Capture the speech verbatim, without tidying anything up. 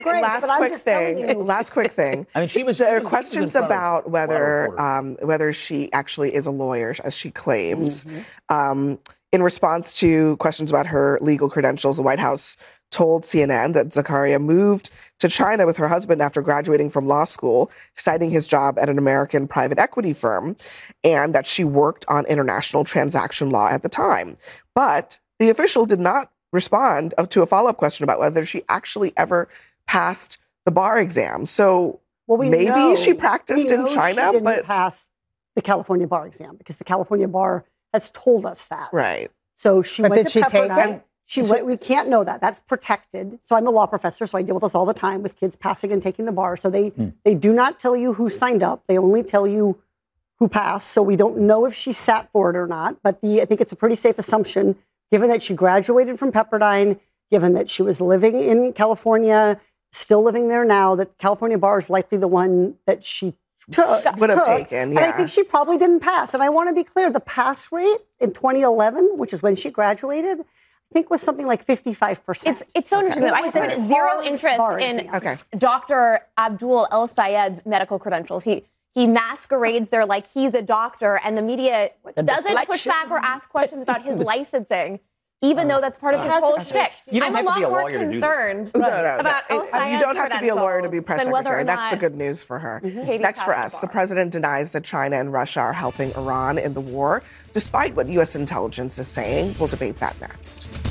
Grace, last but I'm quick just telling thing. you. Last quick thing. I mean, she was. There she are was- she was in questions front of about a whether reporter. um, whether she actually is a lawyer, as she claims. Mm-hmm. Um, in response to questions about her legal credentials, the White House told C N N that Zakaria moved to China with her husband after graduating from law school, citing his job at an American private equity firm, and that she worked on international transaction law at the time. But the official did not respond to a follow-up question about whether she actually ever passed the bar exam. So Well, we maybe know, she practiced we in know China, she didn't but pass the California bar exam because the California bar has told us that. right. So she But went did to she take Pepperdine. it? She went. We can't know that. That's protected. So I'm a law professor, so I deal with this all the time with kids passing and taking the bar. So they Hmm. they do not tell you who signed up. They only tell you who passed. So we don't know if she sat for it or not. But the I think it's a pretty safe assumption, given that she graduated from Pepperdine, given that she was living in California, still living there now, that California bar is likely the one that she took. Would have took. taken, And I yeah. think she probably didn't pass. And I want to be clear, the pass rate in twenty eleven, which is when she graduated, I think was something like fifty-five percent. It's, it's so interesting. It I was have a zero hard interest bar in exam. Okay. Doctor Abdul El Sayed's medical credentials. He he masquerades there like he's a doctor, and the media The doesn't push deflection. back or ask questions about his licensing, even though that's part of his Has whole a shtick. You don't I'm a have to lot be a more lawyer to do this. concerned No, no, no. about El It- Sayed's you don't have to be a lawyer to be press than whether secretary. or That's the not good news for her. Katie Next for passed us, the the bar. president denies that China and Russia are helping Iran in the war, despite what U S intelligence is saying. We'll debate that next.